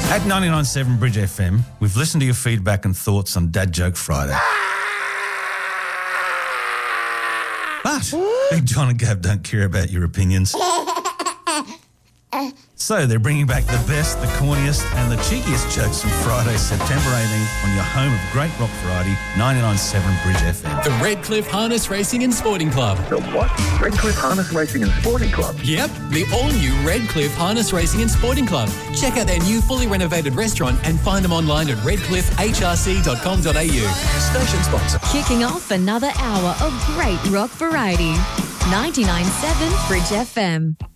At 99.7 Bridge FM, we've listened to your feedback and thoughts on Dad Joke Friday. But Big John and Gab don't care about your opinions. So they're bringing back the best, the corniest and the cheekiest jokes from Friday, September 18th on your home of great rock variety, 99.7 Bridge FM. The Redcliffe Harness Racing and Sporting Club. The what? Redcliffe Harness Racing and Sporting Club? Yep, the all-new Redcliffe Harness Racing and Sporting Club. Check out their new fully renovated restaurant and find them online at redcliffehrc.com.au. Station sponsor. Kicking off another hour of great rock variety. 99.7 Bridge FM.